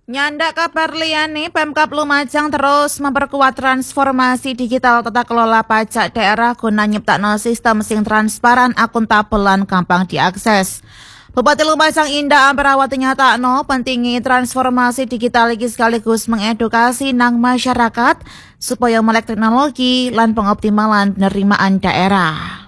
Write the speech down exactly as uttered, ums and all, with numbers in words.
Nyandak kabar liyane, Pemkab Lumajang terus memperkuat transformasi digital tata kelola pajak daerah guna nyiptakno sistem sing transparan, akuntabel lan gampang diakses. Bupati Lumajang Indah Amperawati nyatakno pentingi transformasi digital iki sekaligus mengedukasi nang masyarakat supaya melek teknologi lan pengoptimalan penerimaan daerah.